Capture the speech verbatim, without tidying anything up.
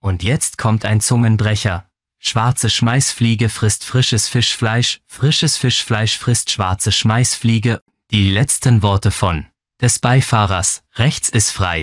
Und jetzt kommt ein Zungenbrecher. Schwarze Schmeißfliege frisst frisches Fischfleisch, frisches Fischfleisch frisst schwarze Schmeißfliege. Die letzten Worte von des Beifahrers, rechts ist frei.